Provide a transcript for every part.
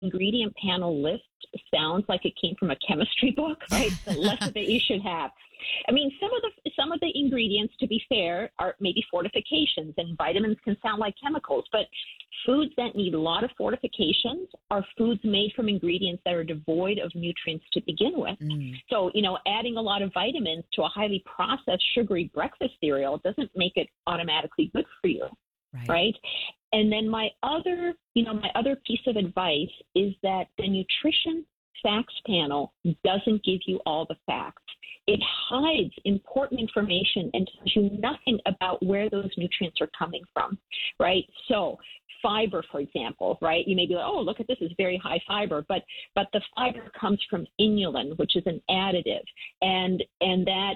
ingredient panel list sounds like it came from a chemistry book, right? The less of it you should have. I mean, some of the ingredients, to be fair, are maybe fortifications, and vitamins can sound like chemicals, but foods that need a lot of fortifications are foods made from ingredients that are devoid of nutrients to begin with. So, adding a lot of vitamins to a highly processed sugary breakfast cereal doesn't make it automatically good for you, right? And then my other piece of advice is that the nutrition facts panel doesn't give you all the facts. It hides important information and tells you nothing about where those nutrients are coming from, right? So fiber, for example, right? You may be like, oh, look at this, is very high fiber, but the fiber comes from inulin, which is an additive, and that,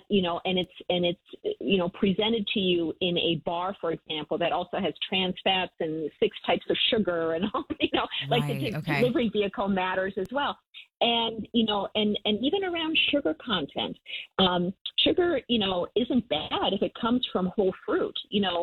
and it's presented to you in a bar, for example, that also has trans fats and 6 types of sugar, and all, the delivery vehicle matters as well. And, and even around sugar content, sugar, isn't bad if it comes from whole fruit.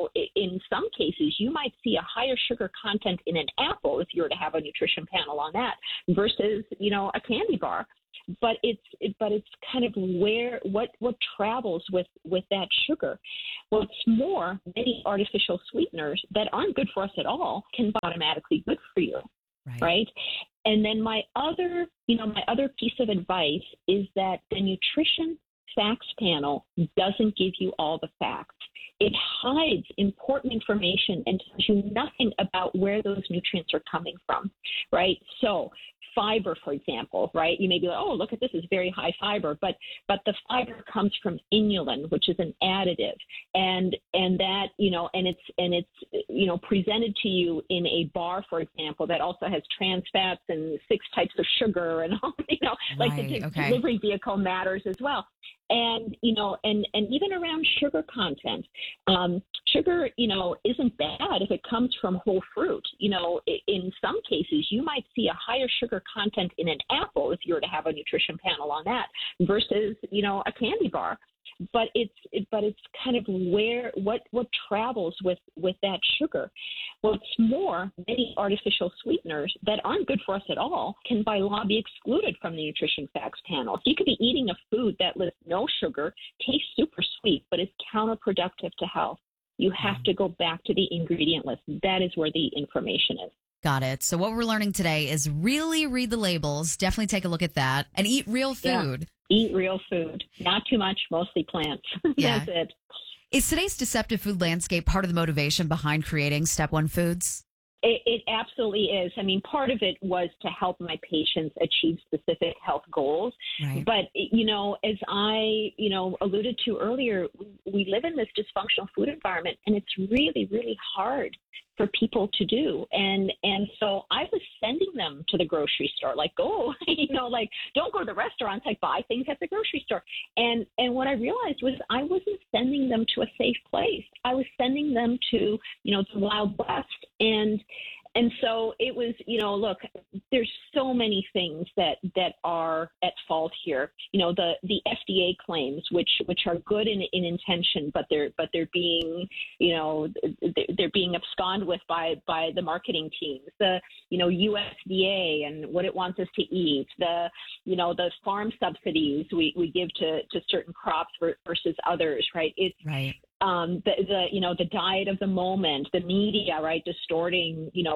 In some cases, you might see a higher sugar content in an apple if you were to have a nutrition panel on that versus, a candy bar. But it's kind of what travels with that sugar. What's more, many artificial sweeteners that aren't good for us at all can be automatically good for you. Right. And then my other piece of advice is that the nutrition facts panel doesn't give you all the facts. It hides important information and tells you nothing about where those nutrients are coming from, right? So fiber, for example, right? You may be like, oh, look at this, is very high fiber, but the fiber comes from inulin, which is an additive, and that, and it's presented to you in a bar, for example, that also has trans fats and 6 types of sugar, and all, the delivery vehicle matters as well. And, and even around sugar content, sugar, isn't bad if it comes from whole fruit. In some cases, you might see a higher sugar content in an apple if you were to have a nutrition panel on that versus, a candy bar. But it's kind of what travels with that sugar. What's more, many artificial sweeteners that aren't good for us at all can by law be excluded from the nutrition facts panel. So you could be eating a food that lists no sugar, tastes super sweet, but is counterproductive to health. You have to go back to the ingredient list. That is where the information is. Got it. So what we're learning today is really read the labels. Definitely take a look at that and eat real food. Yeah. Eat real food. Not too much, mostly plants. Yeah. That's it. Is today's deceptive food landscape part of the motivation behind creating Step One Foods? It absolutely is. I mean, part of it was to help my patients achieve specific health goals. Right. But, as I, alluded to earlier, we live in this dysfunctional food environment, and it's really, really hard for people to do. And so I was sending them to the grocery store, go, don't go to the restaurants, buy things at the grocery store. And what I realized was I wasn't sending them to a safe place. I was sending them to, the Wild West. And so it was, look, there's so many things that are at fault here. The FDA claims, which are good in intention, but they're being, they're being absconded with by the marketing teams. The, USDA and what it wants us to eat. The farm subsidies we give to certain crops versus others, right? It's right. The diet of the moment, the media, right, distorting,